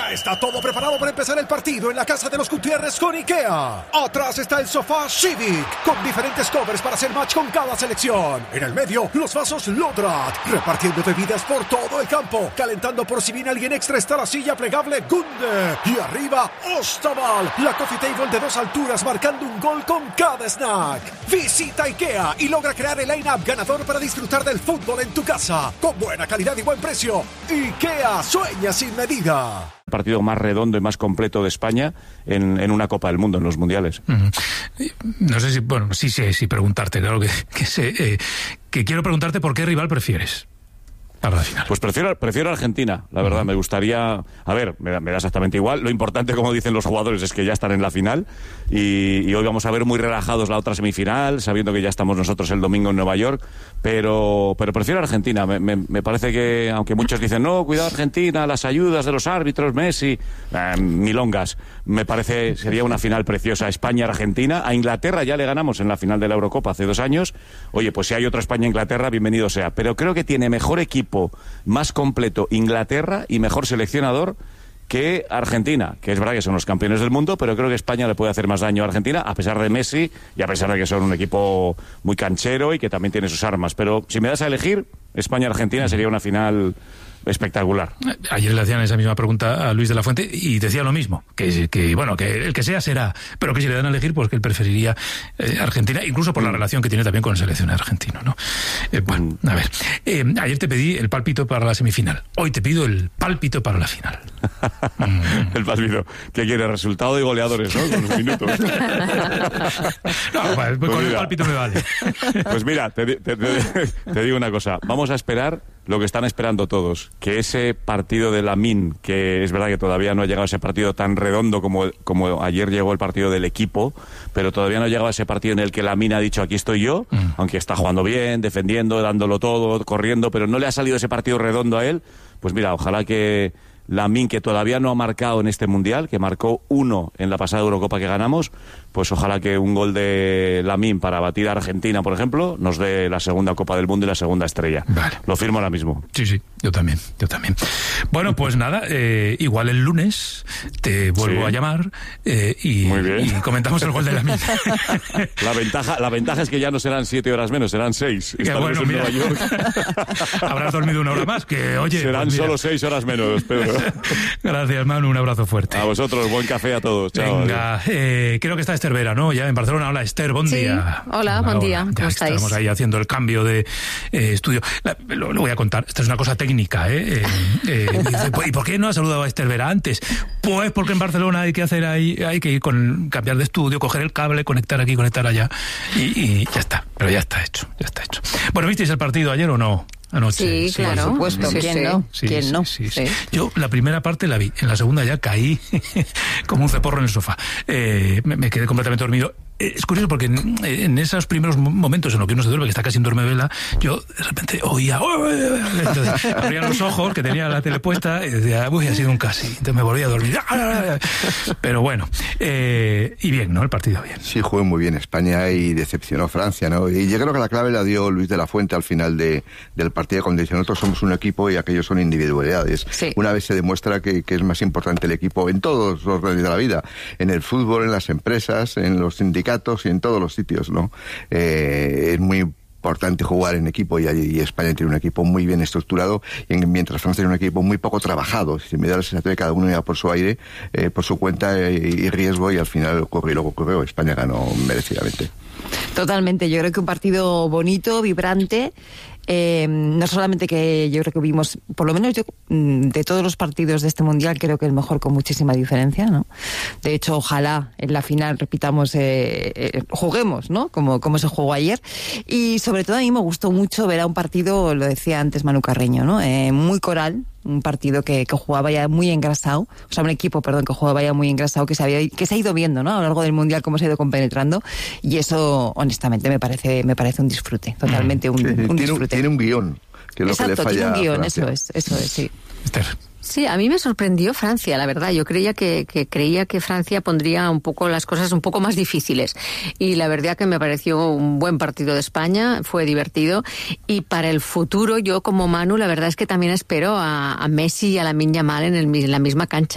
Ya está todo preparado para empezar el partido en la casa de los Gutiérrez con IKEA. Atrás está el sofá Civic, con diferentes covers para hacer match con cada selección. En el medio, los vasos Lodrat, repartiendo bebidas por todo el campo. Calentando por si viene alguien extra está la silla plegable Gunde. Y arriba, Ostaval, la coffee table de 2 alturas marcando un gol con cada snack. Visita IKEA y logra crear el line-up ganador para disfrutar del fútbol en tu casa. Con buena calidad y buen precio. IKEA sueña sin medida. El partido más redondo y más completo de España en una Copa del Mundo, en los mundiales. No sé si, bueno, sí sé si preguntarte, claro que sé, que quiero preguntarte por qué rival prefieres para la final. Pues prefiero Argentina, la verdad. Me gustaría, a ver, me da exactamente igual. Lo importante, como dicen los jugadores, es que ya están en la final y hoy vamos a ver muy relajados la otra semifinal, sabiendo que ya estamos nosotros el domingo en Nueva York, pero prefiero Argentina. Me parece que, aunque muchos dicen, no, cuidado Argentina, las ayudas de los árbitros, Messi, milongas, me parece sería una final preciosa. España-Argentina, a Inglaterra ya le ganamos en la final de la Eurocopa hace 2 años. Oye, pues si hay otra España-Inglaterra, bienvenido sea, pero creo que tiene mejor equipo, más completo Inglaterra y mejor seleccionador que Argentina, que es verdad que son los campeones del mundo, pero creo que España le puede hacer más daño a Argentina, a pesar de Messi y a pesar de que son un equipo muy canchero y que también tiene sus armas. Pero si me das a elegir, España-Argentina sería una final espectacular. Ayer le hacían esa misma pregunta a Luis de la Fuente y decía lo mismo, que bueno, que el que sea será, pero que si le dan a elegir, pues que él preferiría Argentina, incluso por la relación que tiene también con el seleccionado argentino, ¿no? Bueno, a ver, ayer te pedí el pálpito para la semifinal, hoy te pido el pálpito para la final. El pálpito, ¿qué quiere? Resultado de goleadores, ¿no? Con los minutos. No, pues con el pálpito me vale. Pues mira, te digo una cosa, vamos a esperar lo que están esperando todos, que ese partido de Lamine, que es verdad que todavía no ha llegado a ese partido tan redondo como ayer llegó el partido del equipo, pero todavía no ha llegado a ese partido en el que Lamine ha dicho aquí estoy yo, aunque está jugando bien, defendiendo, dándolo todo, corriendo, pero no le ha salido ese partido redondo a él. Pues mira, ojalá que Lamine, que todavía no ha marcado en este Mundial, que marcó 1 en la pasada Eurocopa que ganamos, pues ojalá que un gol de Lamine para batir a Argentina, por ejemplo, nos dé la segunda Copa del Mundo y la segunda estrella. Vale. Lo firmo ahora mismo. Sí, yo también. Bueno, pues nada, igual el lunes te vuelvo a llamar y comentamos el gol de Lamine. La ventaja es que ya no serán 7 horas menos, serán 6. Bueno, en Nueva York. Habrás dormido 1 hora más, que oye... Serán pues solo 6 horas menos, Pedro. Gracias, Manu, un abrazo fuerte. A vosotros, buen café a todos. Chao. Venga, creo que está Esther Vera, ¿no? Ya en Barcelona. Hola, Esther, buen día. Hola, buen día. ¿Cómo estáis? Estamos ahí haciendo el cambio de estudio. Lo voy a contar. Esta es una cosa técnica, ¿eh? ¿Y por qué no ha saludado a Esther Vera antes? Pues porque en Barcelona hay que ir cambiar de estudio, coger el cable, conectar aquí, conectar allá y ya está. Pero ya está hecho. Bueno, ¿visteis el partido ayer o no? Anoche. Sí, claro, por supuesto. ¿Quién no? Sí. Yo la primera parte la vi, en la segunda ya caí como un ceporro en el sofá. Me quedé completamente dormido. Es curioso porque en esos primeros momentos en los que uno se duerme, que está casi en duermevela, yo de repente oía, entonces abría los ojos, que tenía la tele puesta, y decía, uy, ha sido un casi. Entonces me volví a dormir. Pero bueno, y bien, ¿no? El partido bien. Sí, jugó muy bien España y decepcionó Francia, ¿no? Y yo creo que la clave la dio Luis de la Fuente al final del partido, cuando dice, nosotros somos un equipo y aquellos son individualidades. Sí. Una vez se demuestra que es más importante el equipo en todos los redes de la vida, en el fútbol, en las empresas, en los sindicatos y en todos los sitios, ¿no? Es muy importante jugar en equipo y España tiene un equipo muy bien estructurado mientras Francia tiene un equipo muy poco trabajado. Si me da la sensación de que cada uno iba por su aire, por su cuenta y riesgo, y al final ocurrió. España ganó merecidamente. Totalmente, yo creo que un partido bonito, vibrante. No solamente que yo creo que vimos, por lo menos yo, de todos los partidos de este Mundial, creo que el mejor con muchísima diferencia, ¿no? De hecho, ojalá en la final repitamos, juguemos, ¿no? Como se jugó ayer. Y sobre todo a mí me gustó mucho ver a un partido, lo decía antes Manu Carreño, ¿no? Muy coral. Un partido que jugaba ya muy engrasado, o sea, un equipo, que jugaba ya muy engrasado, que se ha ido viendo, ¿no? A lo largo del Mundial cómo se ha ido compenetrando, y eso, honestamente, me parece un disfrute, totalmente un disfrute. Tiene un guión, que es lo que le falla. Tiene un guión, a Francia. eso es, sí. Esther. Sí, a mí me sorprendió Francia, la verdad. Yo creía que Francia pondría un poco las cosas un poco más difíciles. Y la verdad que me pareció un buen partido de España, fue divertido. Y para el futuro, yo como Manu, la verdad es que también espero a Messi y a Lamine Yamal en la misma cancha.